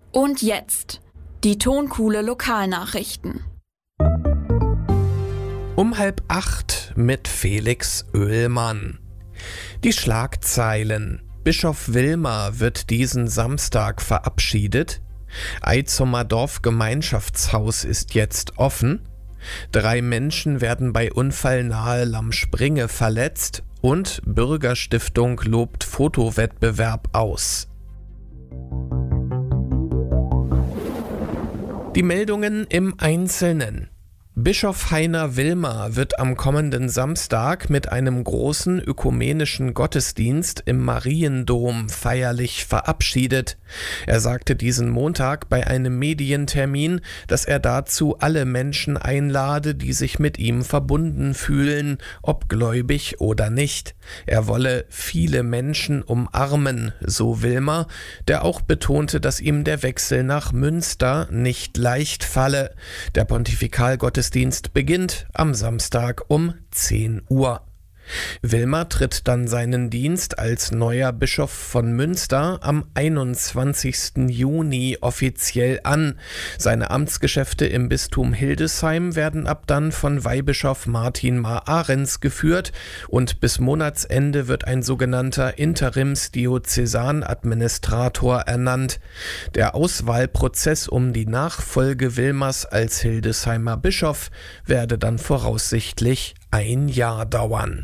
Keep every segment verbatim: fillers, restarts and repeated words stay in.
Und jetzt die Tonkuhle Lokalnachrichten. Um halb acht mit Felix Oehlmann. Die Schlagzeilen. Bischof Wilmer wird diesen Samstag verabschiedet. Eitzumer Dorfgemeinschaftshaus ist jetzt offen. Drei Menschen werden bei Unfall nahe Lamspringe verletzt und Bürgerstiftung lobt Fotowettbewerb aus. Die Meldungen im Einzelnen. Bischof Heiner Wilmer wird am kommenden Samstag mit einem großen ökumenischen Gottesdienst im Mariendom feierlich verabschiedet. Er sagte diesen Montag bei einem Medientermin, dass er dazu alle Menschen einlade, die sich mit ihm verbunden fühlen, ob gläubig oder nicht. Er wolle viele Menschen umarmen, so Wilmer, der auch betonte, dass ihm der Wechsel nach Münster nicht leicht falle. Der Pontifikalgottesdienst Dienst beginnt am Samstag um zehn Uhr. Wilmer tritt dann seinen Dienst als neuer Bischof von Münster am einundzwanzigsten Juni offiziell an. Seine Amtsgeschäfte im Bistum Hildesheim werden ab dann von Weihbischof Martin Mar-Ahrens geführt und bis Monatsende wird ein sogenannter Interims-Diözesan-Administrator ernannt. Der Auswahlprozess um die Nachfolge Wilmers als Hildesheimer Bischof werde dann voraussichtlich ein Jahr dauern.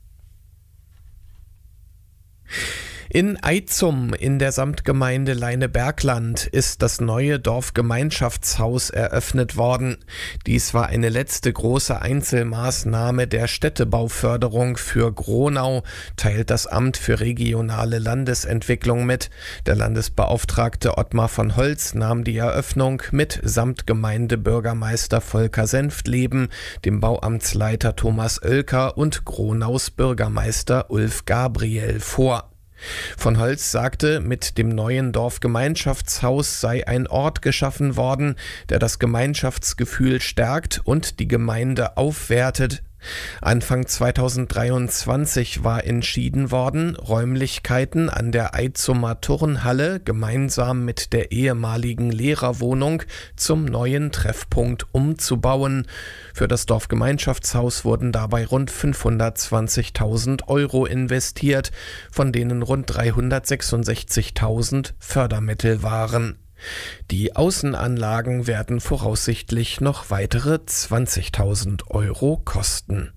In Eitzum in der Samtgemeinde Leinebergland ist das neue Dorfgemeinschaftshaus eröffnet worden. Dies war eine letzte große Einzelmaßnahme der Städtebauförderung für Gronau, teilt das Amt für regionale Landesentwicklung mit. Der Landesbeauftragte Ottmar von Holz nahm die Eröffnung mit Samtgemeindebürgermeister Volker Senftleben, dem Bauamtsleiter Thomas Oelker und Gronaus Bürgermeister Ulf Gabriel vor. Von Holz sagte, mit dem neuen Dorfgemeinschaftshaus sei ein Ort geschaffen worden, der das Gemeinschaftsgefühl stärkt und die Gemeinde aufwertet. Anfang zweitausenddreiundzwanzig war entschieden worden, Räumlichkeiten an der Eitzumer Turnhalle gemeinsam mit der ehemaligen Lehrerwohnung zum neuen Treffpunkt umzubauen. Für das Dorfgemeinschaftshaus wurden dabei rund fünfhundertzwanzigtausend Euro investiert, von denen rund dreihundertsechsundsechzigtausend Fördermittel waren. Die Außenanlagen werden voraussichtlich noch weitere zwanzigtausend Euro kosten.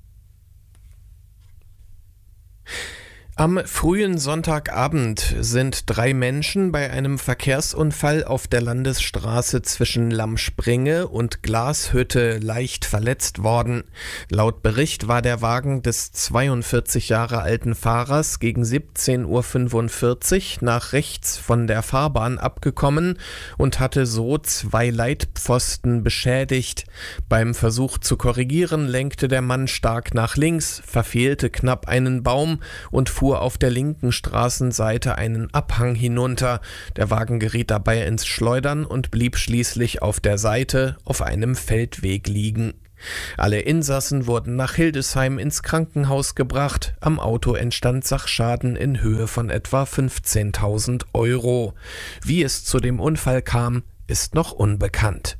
Am frühen Sonntagabend sind drei Menschen bei einem Verkehrsunfall auf der Landesstraße zwischen Lamspringe und Glashütte leicht verletzt worden. Laut Bericht war der Wagen des zweiundvierzig Jahre alten Fahrers gegen siebzehn Uhr fünfundvierzig nach rechts von der Fahrbahn abgekommen und hatte so zwei Leitpfosten beschädigt. Beim Versuch zu korrigieren lenkte der Mann stark nach links, verfehlte knapp einen Baum und fuhr auf der linken Straßenseite einen Abhang hinunter. Der Wagen geriet dabei ins Schleudern und blieb schließlich auf der Seite auf einem Feldweg liegen. Alle Insassen wurden nach Hildesheim ins Krankenhaus gebracht. Am Auto entstand Sachschaden in Höhe von etwa fünfzehntausend Euro. Wie es zu dem Unfall kam, ist noch unbekannt.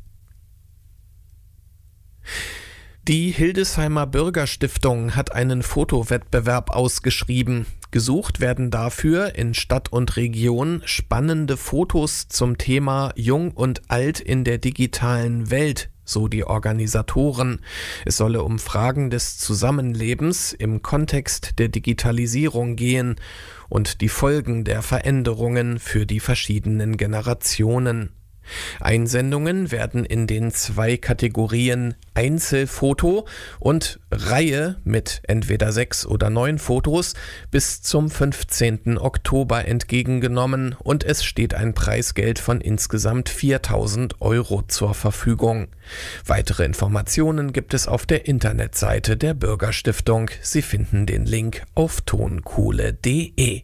Die Hildesheimer Bürgerstiftung hat einen Fotowettbewerb ausgeschrieben. Gesucht werden dafür in Stadt und Region spannende Fotos zum Thema Jung und Alt in der digitalen Welt, so die Organisatoren. Es solle um Fragen des Zusammenlebens im Kontext der Digitalisierung gehen und die Folgen der Veränderungen für die verschiedenen Generationen. Einsendungen werden in den zwei Kategorien Einzelfoto und Reihe mit entweder sechs oder neun Fotos bis zum fünfzehnten Oktober entgegengenommen und es steht ein Preisgeld von insgesamt viertausend Euro zur Verfügung. Weitere Informationen gibt es auf der Internetseite der Bürgerstiftung. Sie finden den Link auf tonkuhle punkt de.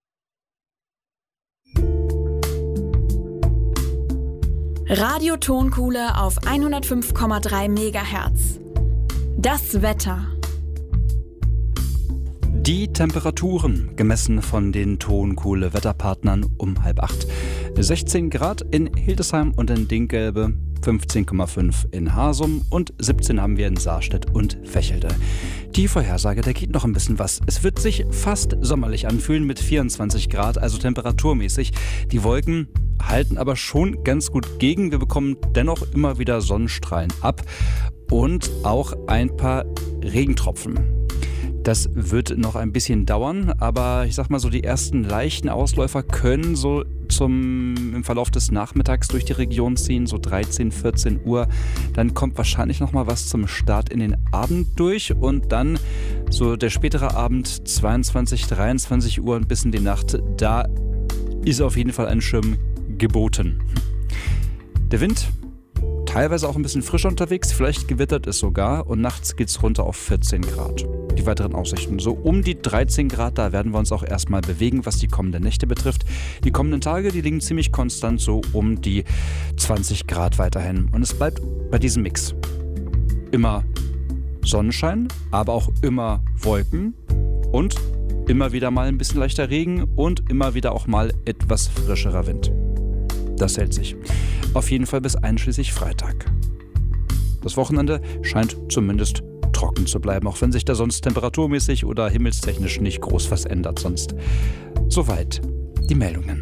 Radio Tonkuhle auf hundertfünf Komma drei Megahertz. Das Wetter. Die Temperaturen, gemessen von den Tonkuhle Wetterpartnern um halb acht. sechzehn Grad in Hildesheim und in Dinkgelbe, fünfzehn Komma fünf in Harsum und siebzehn haben wir in Saarstedt und Vechelde. Die Vorhersage, da geht noch ein bisschen was. Es wird sich fast sommerlich anfühlen mit vierundzwanzig Grad, also temperaturmäßig. Die Wolken halten aber schon ganz gut gegen. Wir bekommen dennoch immer wieder Sonnenstrahlen ab und auch ein paar Regentropfen. Das wird noch ein bisschen dauern, aber ich sag mal so, die ersten leichten Ausläufer können so zum, im Verlauf des Nachmittags durch die Region ziehen, so dreizehn, vierzehn Uhr. Dann kommt wahrscheinlich noch mal was zum Start in den Abend durch und dann so der spätere Abend, zweiundzwanzig, dreiundzwanzig Uhr und bis in die Nacht, da ist auf jeden Fall ein Schirm geboten. Der Wind teilweise auch ein bisschen frischer unterwegs, vielleicht gewittert es sogar und nachts geht es runter auf vierzehn Grad. Die weiteren Aussichten, so um die dreizehn Grad, da werden wir uns auch erstmal bewegen, was die kommenden Nächte betrifft. Die kommenden Tage, die liegen ziemlich konstant so um die zwanzig Grad weiterhin. Und es bleibt bei diesem Mix. Immer Sonnenschein, aber auch immer Wolken und immer wieder mal ein bisschen leichter Regen und immer wieder auch mal etwas frischerer Wind. Das hält sich. Auf jeden Fall bis einschließlich Freitag. Das Wochenende scheint zumindest trocken zu bleiben, auch wenn sich da sonst temperaturmäßig oder himmelstechnisch nicht groß was ändert sonst. Soweit die Meldungen.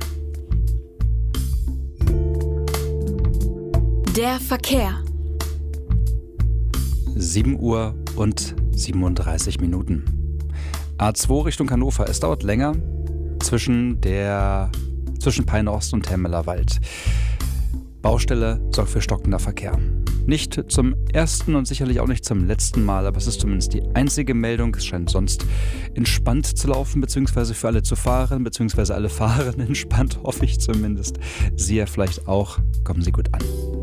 Der Verkehr. sieben Uhr und siebenunddreißig Minuten. A zwei Richtung Hannover. Es dauert länger zwischen der zwischen Peine Ost und Temmeler Wald. Baustelle sorgt für stockender Verkehr. Nicht zum ersten und sicherlich auch nicht zum letzten Mal, aber es ist zumindest die einzige Meldung. Es scheint sonst entspannt zu laufen, beziehungsweise für alle zu fahren, beziehungsweise alle fahren entspannt, hoffe ich zumindest. Sie ja vielleicht auch. Kommen Sie gut an.